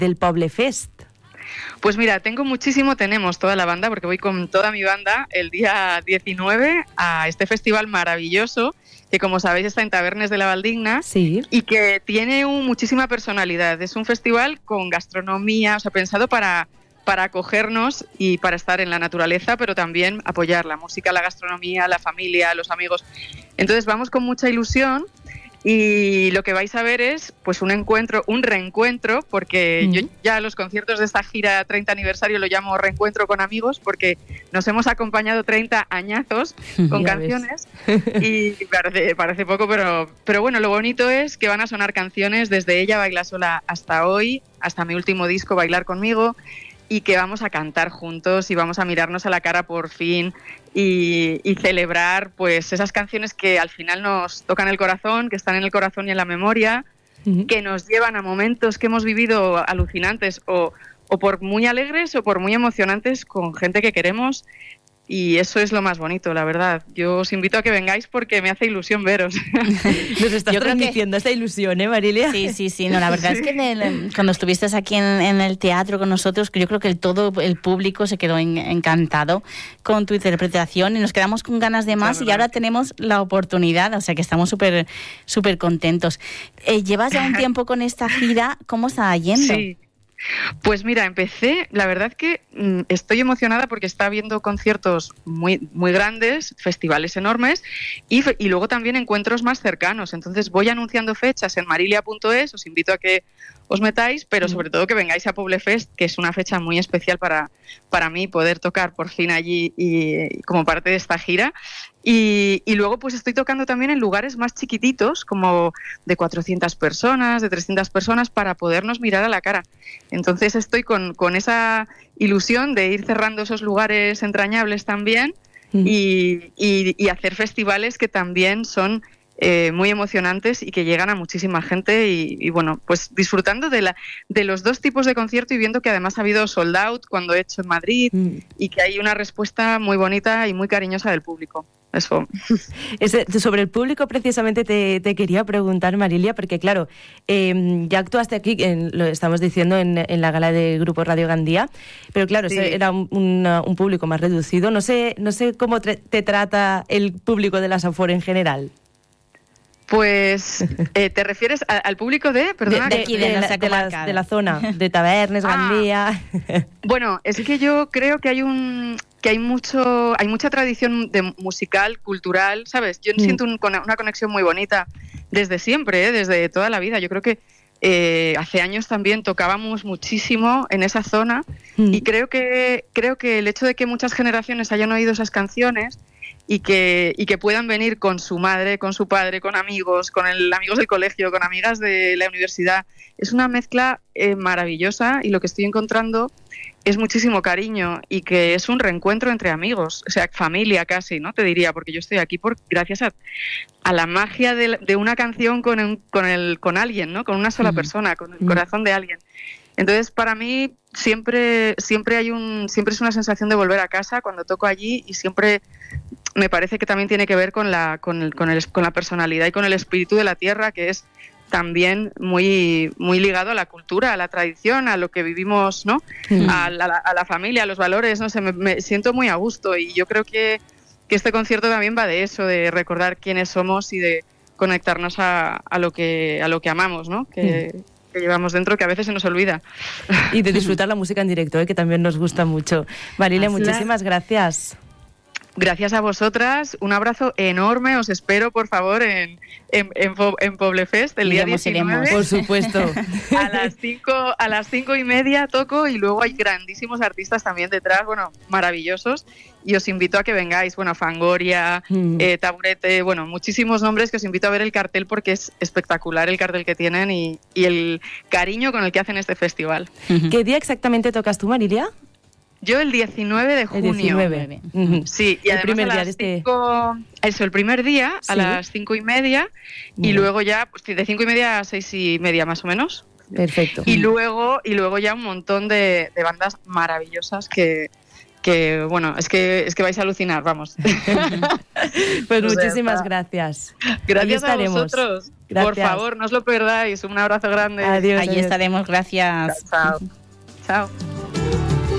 del Poble Fest? Pues mira, tenemos toda la banda, porque voy con toda mi banda el día 19 a este festival maravilloso, que como sabéis está en Tavernes de la Valdigna, sí, y que tiene muchísima personalidad. Es un festival con gastronomía, o sea, pensado para acogernos y para estar en la naturaleza, pero también apoyar la música, la gastronomía, la familia, los amigos. Entonces vamos con mucha ilusión. Y lo que vais a ver es pues un reencuentro, porque yo ya los conciertos de esta gira 30 aniversario lo llamo reencuentro con amigos, porque nos hemos acompañado 30 añazos con canciones y parece poco, pero bueno, lo bonito es que van a sonar canciones desde Ella baila sola hasta hoy, hasta mi último disco Bailar conmigo, y que vamos a cantar juntos y vamos a mirarnos a la cara por fin y celebrar pues esas canciones que al final nos tocan el corazón, que están en el corazón y en la memoria, que nos llevan a momentos que hemos vivido alucinantes o por muy alegres o por muy emocionantes con gente que queremos. Y eso es lo más bonito, la verdad. Yo os invito a que vengáis porque me hace ilusión veros. Nos estás transmitiendo esa ilusión, ¿eh, Marilia? Sí. No, la verdad es que cuando estuviste aquí en el teatro con nosotros, yo creo que todo el público se quedó encantado con tu interpretación y nos quedamos con ganas de más, y ahora tenemos la oportunidad, o sea que estamos súper contentos. Llevas ya un tiempo con esta gira, ¿cómo está yendo? Sí. Pues mira, empecé, la verdad que estoy emocionada porque está habiendo conciertos muy, muy grandes, festivales enormes y luego también encuentros más cercanos. Entonces voy anunciando fechas en marilia.es, os invito a que os metáis, pero sobre todo que vengáis a Poble Fest, que es una fecha muy especial para mí poder tocar por fin allí y como parte de esta gira. Y luego pues estoy tocando también en lugares más chiquititos, como de 400 personas, de 300 personas, para podernos mirar a la cara. Entonces estoy con esa ilusión de ir cerrando esos lugares entrañables también y hacer festivales que también son muy emocionantes y que llegan a muchísima gente y bueno, pues disfrutando de los dos tipos de concierto y viendo que además ha habido sold out cuando he hecho en Madrid y que hay una respuesta muy bonita y muy cariñosa del público. Eso. Sobre el público precisamente te quería preguntar, Marilia, porque claro, ya actuaste aquí, lo estamos diciendo, en la gala de Grupo Radio Gandía, pero claro, sí, era un público más reducido. No sé cómo te trata el público de la Safor en general. Pues, ¿te refieres al público de aquí, de la zona, de Tavernes, Gandía? Bueno, es que yo creo que hay mucha tradición musical, cultural, ¿sabes? Yo siento una conexión muy bonita desde siempre, desde toda la vida. Yo creo que hace años también tocábamos muchísimo en esa zona y creo que el hecho de que muchas generaciones hayan oído esas canciones y que puedan venir con su madre, con su padre, con amigos, amigos del colegio, con amigas de la universidad, es una mezcla maravillosa, y lo que estoy encontrando es muchísimo cariño y que es un reencuentro entre amigos, o sea, familia casi, ¿no? Te diría, porque yo estoy aquí gracias a la magia de una canción con alguien, ¿no? Con una sola persona, con el corazón de alguien. Entonces, para mí siempre es una sensación de volver a casa cuando toco allí, y siempre me parece que también tiene que ver con la personalidad y con el espíritu de la tierra, que es también muy, muy ligado a la cultura, a la tradición, a lo que vivimos, ¿no? A la familia, a los valores, no sé, me siento muy a gusto, y yo creo que este concierto también va de eso, de recordar quiénes somos y de conectarnos a lo que amamos, ¿no? Que llevamos dentro, que a veces se nos olvida. Y de disfrutar la música en directo, que también nos gusta mucho. Marilia, muchísimas gracias. Gracias a vosotras, un abrazo enorme, os espero por favor en Poble Fest el día 19. Por supuesto. A las 5:30 toco, y luego hay grandísimos artistas también detrás, bueno, maravillosos, y os invito a que vengáis, bueno, Fangoria, Taburete, bueno, muchísimos nombres que os invito a ver el cartel, porque es espectacular el cartel que tienen y el cariño con el que hacen este festival. ¿Qué día exactamente tocas tú, Marilia? Yo el 19 de junio. El 19. Sí, y además el primer día a las 5:30 y luego ya pues, de 5:30 a 6:30 más o menos. Perfecto. Y luego ya un montón de bandas maravillosas que que bueno, es que vais a alucinar, vamos. Pues muchísimas gracias. Gracias a vosotros. Gracias. Por favor, no os lo perdáis. Un abrazo grande. Adiós. Allí estaremos, gracias. Chao. Chao.